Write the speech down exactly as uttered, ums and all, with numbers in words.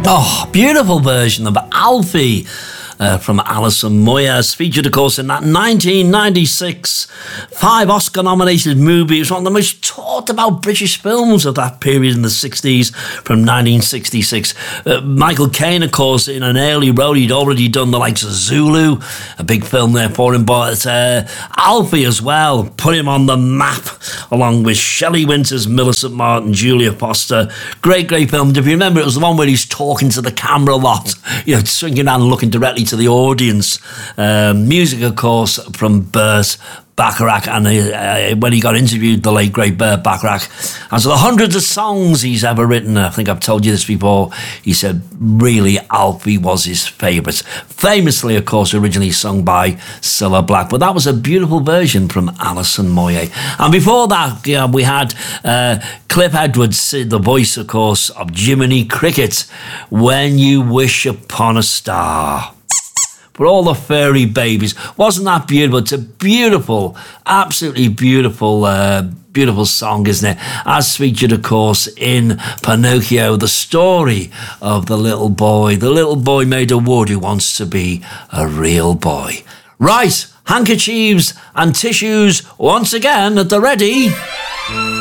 Oh, beautiful version of Alfie uh, from Alison Moyet, featured, of course, in that nineteen ninety-six five Oscar-nominated movie. It was one of the most talked about British films of that period in the sixties, from nineteen sixty-six. Uh, Michael Caine, of course, in an early role, he'd already done the likes of Zulu, a big film there for him, but uh, Alfie as well put him on the map, along with Shelley Winters, Millicent Martin, Julia Foster. Great, great film. If you remember, it was the one where he's talking to the camera a lot, you know, swinging around and looking directly to the audience. Um, music, of course, from Burt Bacharach, and uh, when he got interviewed, the late great Burt Bacharach, as the hundreds of songs he's ever written, I think I've told you this before, he said really Alfie was his favourite. Famously, of course, originally sung by Cilla Black, but that was a beautiful version from Alison Moyet. And before that, you know, we had uh, Cliff Edwards, the voice, of course, of Jiminy Cricket, When You Wish Upon a Star. For all the furry babies. Wasn't that beautiful? It's a beautiful, absolutely beautiful, uh, beautiful song, isn't it? As featured, of course, in Pinocchio, the story of the little boy, the little boy made of wood who wants to be a real boy. Right, handkerchiefs and tissues once again at the ready.